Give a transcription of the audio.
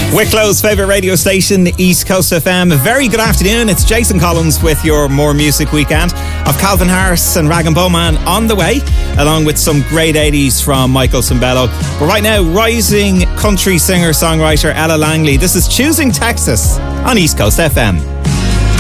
Wicklow's favourite radio station, East Coast FM. A very good afternoon. It's Jason Collins with your More Music Weekend of Calvin Harris and Rag and Bowman on the way, along with some great 80s from Michael Cimbello. But right now, rising country singer-songwriter Ella Langley. This is Choosing Texas on East Coast FM.